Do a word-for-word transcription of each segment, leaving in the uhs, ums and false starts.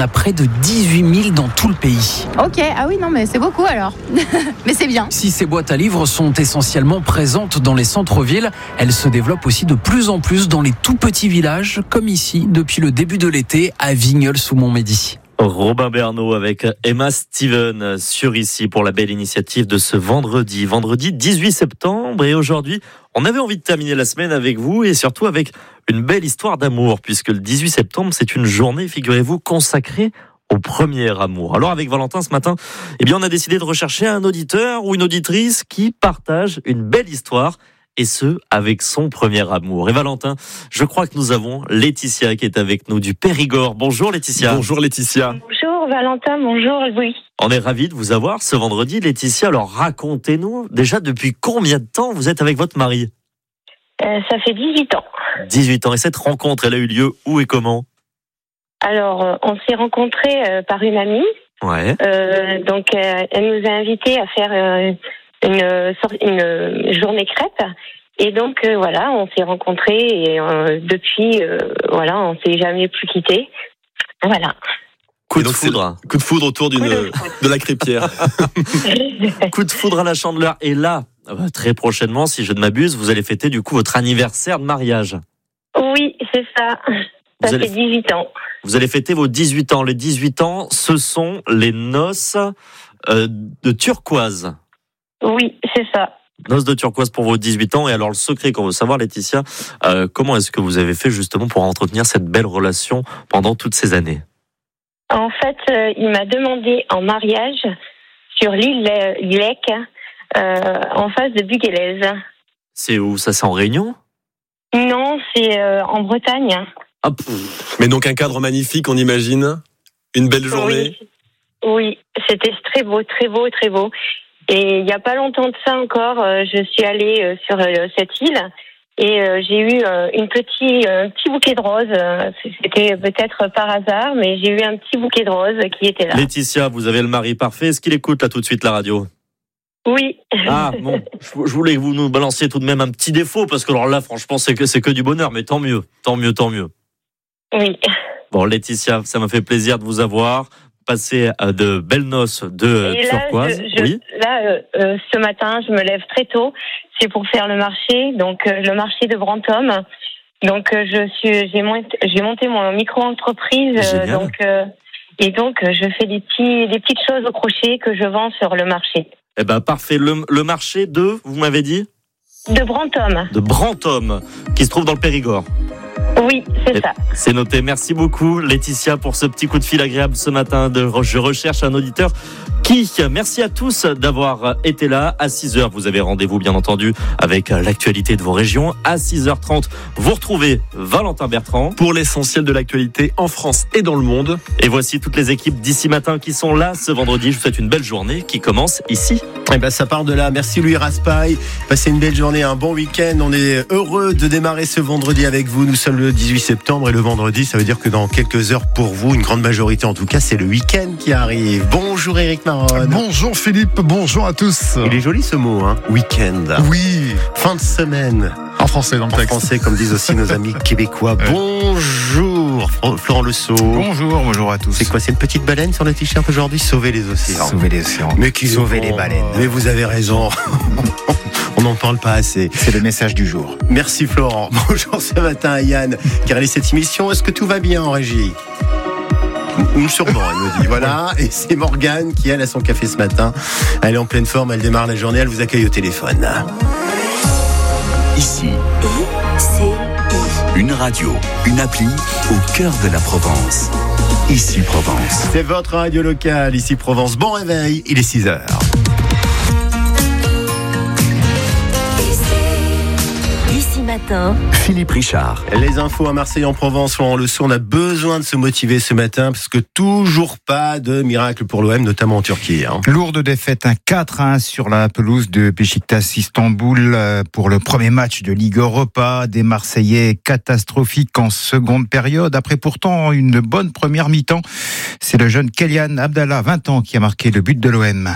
a près de dix-huit mille dans tout le pays. Ok, ah oui, non, mais c'est beaucoup alors. Mais c'est bien. Si ces boîtes à livres sont essentiellement présentes dans les centres-villes, elles se développent aussi de plus en plus dans les tout petits villages, comme ici, depuis le début de l'été, à Vigneulles-sous-Montmédy. Robin Bernot avec Emma Steven sur Ici pour la belle initiative de ce vendredi. Vendredi dix-huit septembre, et aujourd'hui, on avait envie de terminer la semaine avec vous et surtout avec une belle histoire d'amour, puisque le dix-huit septembre, c'est une journée, figurez-vous, consacrée au premier amour. Alors avec Valentin ce matin, eh bien on a décidé de rechercher un auditeur ou une auditrice qui partage une belle histoire, et ce, avec son premier amour. Et Valentin, je crois que nous avons Laetitia qui est avec nous du Périgord. Bonjour Laetitia. Bonjour Laetitia. Bonjour Valentin, bonjour Louis. On est ravis de vous avoir ce vendredi, Laetitia. Alors racontez-nous, déjà depuis combien de temps vous êtes avec votre mari ? euh, Ça fait dix-huit ans. dix-huit ans. Et cette rencontre, elle a eu lieu où et comment ? Alors, euh, on s'est rencontrés euh, par une amie. Ouais. Euh, donc, euh, elle nous a invités à faire... Euh, Une, une journée crêpe, et donc euh, voilà, on s'est rencontrés et euh, depuis euh, voilà, on s'est jamais plus quittés. Voilà. Coup de donc, foudre. Coup de foudre autour d'une, de, de la crêpière. Coup de foudre à la Chandeleur. Et là, euh, très prochainement, si je ne m'abuse, vous allez fêter du coup votre anniversaire de mariage. Oui, c'est ça. Ça Vous allez- fait dix-huit ans. Vous allez fêter vos dix-huit ans. Les dix-huit ans, ce sont les noces euh, de turquoise. Oui, c'est ça. Noces de turquoise pour vos dix-huit ans. Et alors, le secret qu'on veut savoir, Laetitia, euh, comment est-ce que vous avez fait justement pour entretenir cette belle relation pendant toutes ces années ? En fait, euh, il m'a demandé en mariage sur l'île euh, Lec, euh, en face de Buguélez. C'est où ça ? C'est en Réunion ? Non, c'est euh, en Bretagne. Ah, pff. Mais donc un cadre magnifique, on imagine. Une belle journée. Oui, oui, c'était très beau, très beau, très beau. Et il n'y a pas longtemps de ça encore, euh, je suis allée euh, sur euh, cette île et euh, j'ai eu euh, une petit, un petit bouquet de roses. Euh, C'était peut-être par hasard, mais j'ai eu un petit bouquet de roses qui était là. Laetitia, vous avez le mari parfait. Est-ce qu'il écoute là tout de suite la radio ? Oui. Ah bon, je je voulais que vous nous balanciez tout de même un petit défaut, parce que alors là, franchement, c'est que c'est que du bonheur, mais tant mieux, tant mieux, tant mieux. Oui. Bon, Laetitia, ça m'a fait plaisir de vous avoir. Passez euh, de belles noces de Et là, turquoise. je, je, Oui. là euh, euh, ce matin, je me lève très tôt. C'est pour faire le marché, donc euh, le marché de Brantôme. Donc euh, je suis, j'ai monté, j'ai monté mon micro-entreprise, euh, Génial. donc euh, et donc euh, je fais des petits, des petites choses au crochet que je vends sur le marché Eh ben parfait. Le, le marché de, vous m'avez dit, de Brantôme. de Brantôme, qui se trouve dans le Périgord. Oui, c'est Et ça. C'est noté. Merci beaucoup, Laetitia, pour ce petit coup de fil agréable ce matin. De, je recherche un auditeur qui. Merci à tous d'avoir été là. À six heures, vous avez rendez-vous, bien entendu, avec l'actualité de vos régions. À six heures trente, vous retrouvez Valentin Bertrand. Pour l'essentiel de l'actualité en France et dans le monde. Et voici toutes les équipes d'ici matin qui sont là ce vendredi. Je vous souhaite une belle journée qui commence ici. Eh ben, ça part de là. Merci Louis Raspail. Passez une belle journée, un bon week-end. On est heureux de démarrer ce vendredi avec vous. Nous sommes le dix-huit septembre et le vendredi, ça veut dire que dans quelques heures pour vous, une grande majorité en tout cas, c'est le week-end qui arrive. Bonjour Éric Maron. Bonjour Philippe, bonjour à tous. Il est joli ce mot, hein. Week-end. Oui, Fin de semaine. en français dans le En texte. français, comme disent aussi nos amis québécois. Ouais. Bonjour Florent Le Sceau. Bonjour, bonjour à tous. C'est quoi, c'est une petite baleine sur le t-shirt aujourd'hui? Sauver les océans. Sauver les océans. Mais qui Sauver bon. les baleines. Mais vous avez raison. On n'en parle pas assez. C'est le message du jour. Merci Florent. Bonjour ce matin à Yann qui réalise cette émission. Est-ce que tout va bien en régie? Nous sûrement, elle me dit. Voilà. Et c'est Morgane qui, elle, a son café ce matin. Elle est en pleine forme, elle démarre la journée, elle vous accueille au téléphone. Ici, I C I. une radio, une appli au cœur de la Provence. Ici Provence. C'est votre radio locale, ici Provence. Bon réveil, il est six heures. Ici matin. Philippe Richard. Les infos à Marseille en Provence, Florent Le Sceau, on a besoin de se motiver ce matin parce que toujours pas de miracle pour l'O M, notamment en Turquie. Hein. Lourde défaite, un quatre à un sur la pelouse de Beşiktaş Istanbul pour le premier match de Ligue Europa. Des Marseillais catastrophiques en seconde période. Après pourtant une bonne première mi-temps, c'est le jeune Kylian Abdallah, vingt ans, qui a marqué le but de l'O M.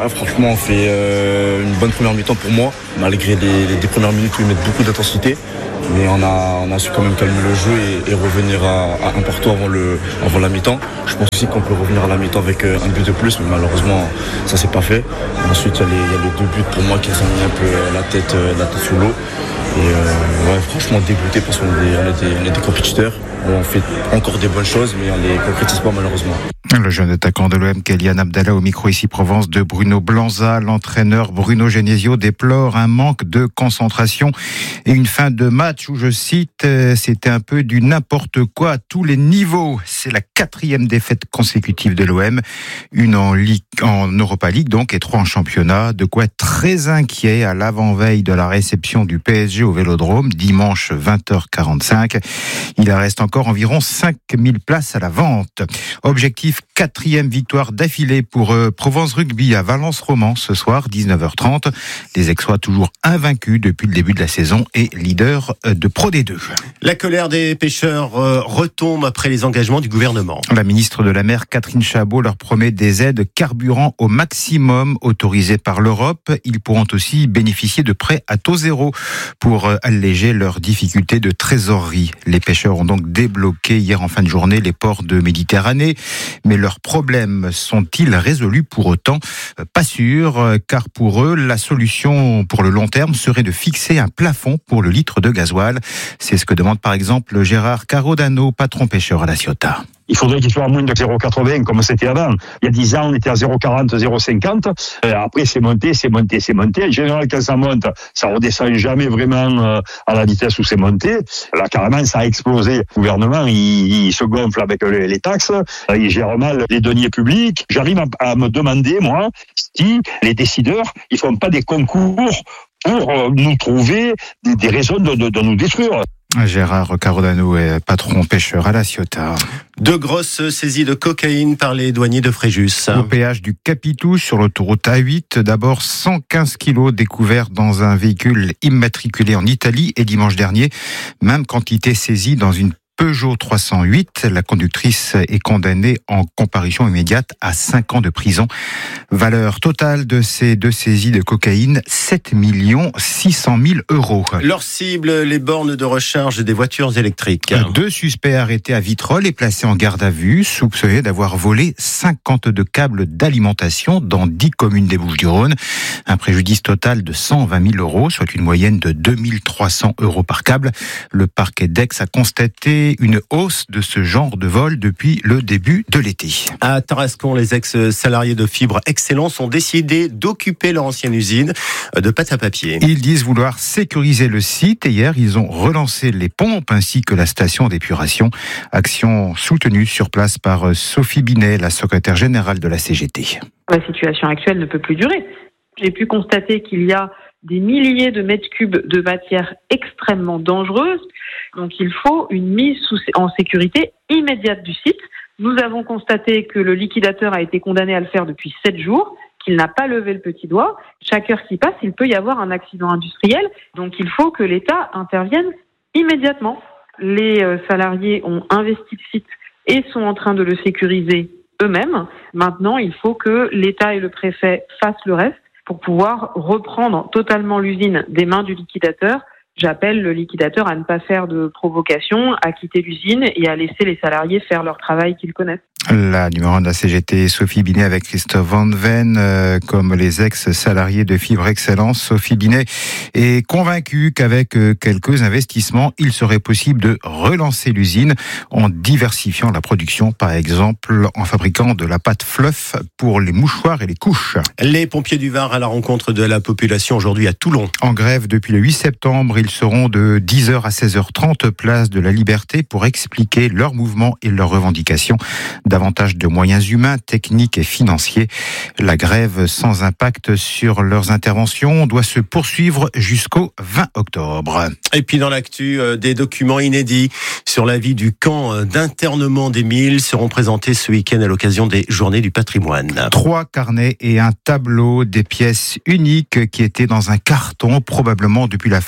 Ouais, franchement, on fait euh, une bonne première mi-temps pour moi, malgré les, les, les premières minutes où ils mettent beaucoup d'intensité. Mais on a, on a su quand même calmer le jeu et, et revenir à, à un partout avant, le, avant la mi-temps. Je pense aussi qu'on peut revenir à la mi-temps avec un but de plus, mais malheureusement, ça s'est pas fait. Ensuite, il y, y a les deux buts pour moi qui ont mis un peu la tête, la tête sous l'eau. Et euh, ouais, franchement dégoûté parce qu'on est, on est, des, on est des compétiteurs. On fait encore des bonnes choses, mais on ne les concrétise pas malheureusement. Le jeune attaquant de l'O M, Kélian Abdallah, au micro ici Provence de Bruno Blanza. L'entraîneur Bruno Genesio déplore un manque de concentration et une fin de match où, je cite, c'était un peu du n'importe quoi à tous les niveaux. C'est la quatrième défaite consécutive de l'O M, une en, Ligue, en Europa League donc et trois en championnat. De quoi être très inquiet à l'avant-veille de la réception du P S G au Vélodrome, dimanche vingt heures quarante-cinq. Il reste encore environ cinq mille places à la vente. Objectif quatrième victoire d'affilée pour euh, Provence Rugby à Valence-Roman ce soir, dix-neuf heures trente. Les Aixois toujours invaincus depuis le début de la saison et leader euh, de Pro D deux. La colère des pêcheurs euh, retombe après les engagements du gouvernement. La ministre de la Mer, Catherine Chabot, leur promet des aides carburant au maximum autorisées par l'Europe. Ils pourront aussi bénéficier de prêts à taux zéro pour euh, alléger leurs difficultés de trésorerie. Les pêcheurs ont donc débloqué hier en fin de journée les ports de Méditerranée. Mais leurs problèmes sont-ils résolus pour autant ? Pas sûr, car pour eux, la solution pour le long terme serait de fixer un plafond pour le litre de gasoil. C'est ce que demande par exemple Gérard Carodano, patron pêcheur à la Ciotat. Il faudrait qu'il soit à moins de zéro virgule quatre-vingts comme c'était avant. Il y a dix ans, on était à zéro virgule quarante, zéro virgule cinquante. Euh, après, c'est monté, c'est monté, c'est monté. En général, quand ça monte, ça redescend jamais vraiment euh, à la vitesse où c'est monté. Là, carrément, ça a explosé. Le gouvernement, il, il se gonfle avec les, les taxes. Il gère mal les deniers publics. J'arrive à, à me demander, moi, si les décideurs, ils font pas des concours pour euh, nous trouver des, des raisons de, de, de nous détruire. Gérard Carodano est patron pêcheur à la Ciotat. De grosses saisies de cocaïne par les douaniers de Fréjus. Au péage du Capitou, sur l'autoroute A huit, d'abord cent quinze kilos découverts dans un véhicule immatriculé en Italie et dimanche dernier, même quantité saisie dans une Peugeot trois cent huit. La conductrice est condamnée en comparution immédiate à cinq ans de prison. Valeur totale de ces deux saisies de cocaïne, sept millions six cent mille euros. Leur cible, les bornes de recharge des voitures électriques. Deux suspects arrêtés à Vitrolles et placés en garde à vue, soupçonnés d'avoir volé cinquante-deux câbles d'alimentation dans dix communes des Bouches-du-Rhône. Un préjudice total de cent vingt mille euros, soit une moyenne de deux mille trois cents euros par câble. Le parquet d'Aix a constaté une hausse de ce genre de vol depuis le début de l'été. À Tarascon, les ex-salariés de Fibre Excellence ont décidé d'occuper leur ancienne usine de pâte à papier. Ils disent vouloir sécuriser le site et hier, ils ont relancé les pompes ainsi que la station d'épuration. Action soutenue sur place par Sophie Binet, la secrétaire générale de la C G T. La situation actuelle ne peut plus durer. J'ai pu constater qu'il y a des milliers de mètres cubes de matière extrêmement dangereuse. Donc il faut une mise sous, en sécurité immédiate du site. Nous avons constaté que le liquidateur a été condamné à le faire depuis sept jours, qu'il n'a pas levé le petit doigt. Chaque heure qui passe, il peut y avoir un accident industriel. Donc il faut que l'État intervienne immédiatement. Les salariés ont investi le site et sont en train de le sécuriser eux-mêmes. Maintenant, il faut que l'État et le préfet fassent le reste pour pouvoir reprendre totalement l'usine des mains du liquidateur. J'appelle le liquidateur à ne pas faire de provocation, à quitter l'usine et à laisser les salariés faire leur travail qu'ils connaissent. La numéro un de la C G T, Sophie Binet, avec Christophe Van Ven, euh, comme les ex-salariés de Fibre Excellence. Sophie Binet est convaincue qu'avec euh, quelques investissements, il serait possible de relancer l'usine en diversifiant la production, par exemple en fabriquant de la pâte fluff pour les mouchoirs et les couches. Les pompiers du Var à la rencontre de la population aujourd'hui à Toulon. En grève depuis le huit septembre, ils seront de dix heures à seize heures trente, place de la Liberté, pour expliquer leurs mouvements et leurs revendications. Davantage de moyens humains, techniques et financiers. La grève sans impact sur leurs interventions doit se poursuivre jusqu'au vingt octobre. Et puis dans l'actu, des documents inédits sur la vie du camp d'internement d'Émile seront présentés ce week-end à l'occasion des Journées du patrimoine. Trois carnets et un tableau, des pièces uniques qui étaient dans un carton, probablement depuis la fin de la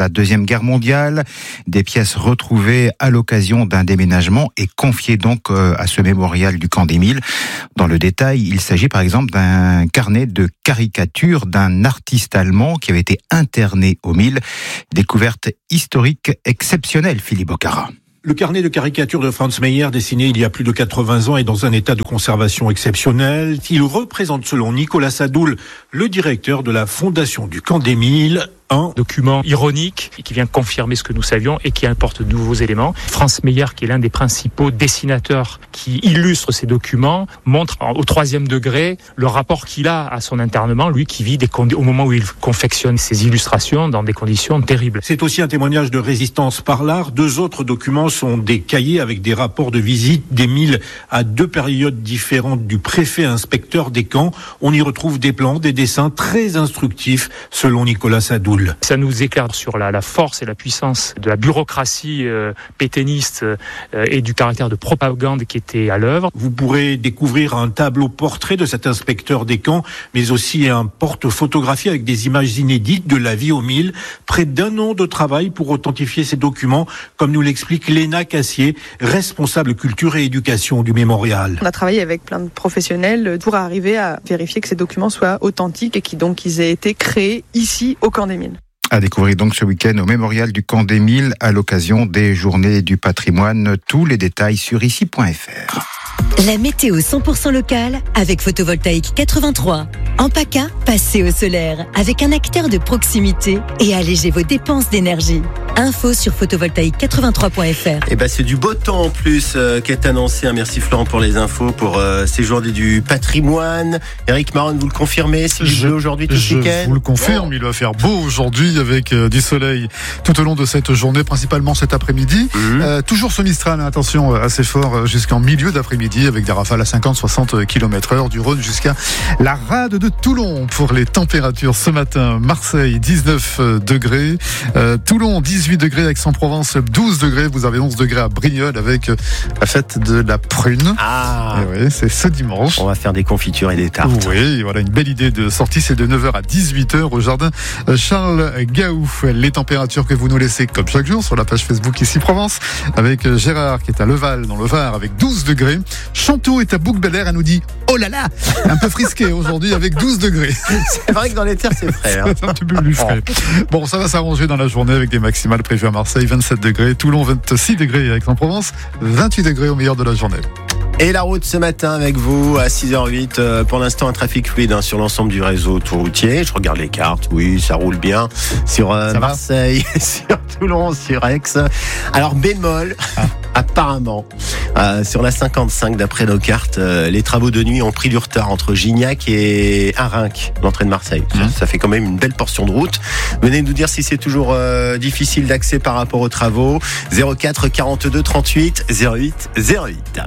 la Deuxième Guerre mondiale. Des pièces retrouvées à l'occasion d'un déménagement et confiées donc à ce mémorial du Camp des Milles. Dans le détail, il s'agit par exemple d'un carnet de caricatures d'un artiste allemand qui avait été interné au Milles. Découverte historique exceptionnelle, Philippe Bocara. Le carnet de caricatures de Franz Meyer, dessiné il y a plus de quatre-vingts ans, est dans un état de conservation exceptionnel. Il représente, selon Nicolas Sadoul, le directeur de la Fondation du Camp des Milles, un document ironique qui vient confirmer ce que nous savions et qui apporte de nouveaux éléments. Franz Meyer, qui est l'un des principaux dessinateurs qui illustre ces documents, montre au troisième degré le rapport qu'il a à son internement, lui qui vit des condi- au moment où il confectionne ses illustrations dans des conditions terribles. C'est aussi un témoignage de résistance par l'art. Deux autres documents sont des cahiers avec des rapports de visite des Milles à deux périodes différentes du préfet inspecteur des camps. On y retrouve des plans, des dessins très instructifs selon Nicolas Sadoul. Ça nous éclaire sur la, la force et la puissance de la bureaucratie euh, pétainiste euh, et du caractère de propagande qui était à l'œuvre. Vous pourrez découvrir un tableau portrait de cet inspecteur des camps, mais aussi un porte-photographie avec des images inédites de la vie au Milles. Près d'un an de travail pour authentifier ces documents, comme nous l'explique Léna Cassier, responsable culture et éducation du mémorial. On a travaillé avec plein de professionnels pour arriver à vérifier que ces documents soient authentiques et qu'ils donc ils aient été créés ici au Camp des Milles. À découvrir donc ce week-end au mémorial du Camp des Milles à l'occasion des Journées du patrimoine. Tous les détails sur ici point f r. La météo cent pour cent locale avec Photovoltaïque quatre-vingt-trois. En PACA, passez au solaire avec un acteur de proximité et allégez vos dépenses d'énergie. Info sur photovoltaïque quatre-vingt-trois point f r. Et ben c'est du beau temps en plus euh, qui est annoncé. Merci Florent pour les infos pour euh, ces journées du patrimoine. Eric Maron, vous le confirmez, c'est du bleu aujourd'hui tout ce week-end? Je vous le confirme, il va faire beau aujourd'hui avec euh, du soleil tout au long de cette journée, principalement cet après-midi. Mmh. Euh, toujours ce Mistral, hein, attention, assez fort jusqu'en milieu d'après-midi avec des rafales à cinquante à soixante kilomètres heure du Rhône jusqu'à la rade de Toulon. Pour les températures ce matin, Marseille dix-neuf degrés, euh, Toulon dix-huit degrés, Aix-en-Provence douze degrés, vous avez onze degrés à Brignoles avec la fête de la prune. Ah, et oui, c'est ce dimanche. On va faire des confitures et des tartes. Oui, voilà une belle idée de sortie, c'est de neuf heures à dix-huit heures au jardin Charles Gaou. Les températures que vous nous laissez comme chaque jour sur la page Facebook ici Provence avec Gérard qui est à Leval dans le Var avec douze degrés. Chanteau est à Bouc-Bel-Air, elle nous dit oh là là, un peu frisqué aujourd'hui avec douze degrés. C'est vrai que dans les terres c'est frais. Hein. C'est un petit peu plus frais. Bon, ça va s'arranger dans la journée avec des maximales prévues à Marseille, vingt-sept degrés, Toulon vingt-six degrés, avec Aix-en-Provence vingt-huit degrés au meilleur de la journée. Et la route ce matin avec vous à six heures huit. Euh, pour l'instant, un trafic fluide hein, sur l'ensemble du réseau autoroutier. Je regarde les cartes. Oui, ça roule bien sur euh, Marseille, sur Toulon, sur Aix. Alors, bémol, ah. apparemment, euh, sur la cinquante-cinq, d'après nos cartes, euh, les travaux de nuit ont pris du retard entre Gignac et Arinque, l'entrée de Marseille. Mmh. Ça, ça fait quand même une belle portion de route. Venez nous dire si c'est toujours euh, difficile d'accès par rapport aux travaux. zéro quatre quarante-deux trente-huit zéro huit zéro huit.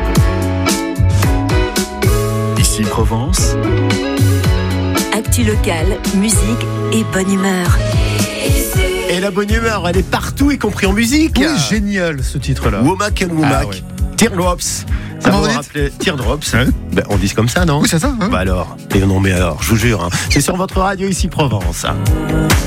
Ici Provence. Actu locale, musique et bonne humeur. Et la bonne humeur, elle est partout, y compris en musique. Oui, génial ce titre-là. Womack and Womack. Ah, ouais. Teardrops. Ça vous rappelle Teardrops. Ouais. Ben, on dit comme ça, non? Oui, c'est ça. Hein. Bah alors. Et non, mais alors, je vous jure, hein, c'est sur votre radio ici Provence.